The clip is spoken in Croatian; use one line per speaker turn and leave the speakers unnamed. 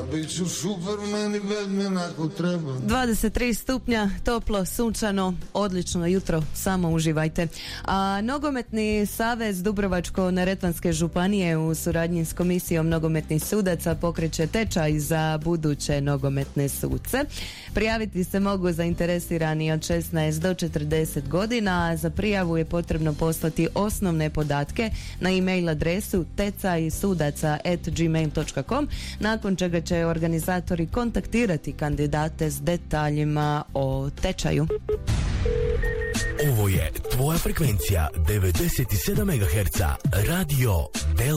bit ću Superman i Batman ako treba.
23 stupnja, toplo, sunčano, odlično jutro, samo uživajte. A Nogometni savez Dubrovačko-neretvanske županije u suradnji s Komisijom nogometnih sudaca pokreće tečaj za buduće nogometne suce. Prijaviti se mogu zainteresirani od 16 do 40 godina, a za prijavu je potrebno poslati osnovne podatke na e-mail adresu tecajsudaca@gmail.com, nakon čega će organizatori kontaktirati kandidate s detaljima o tečaju.
Ovo je tvoja frekvencija 97 MHz Radio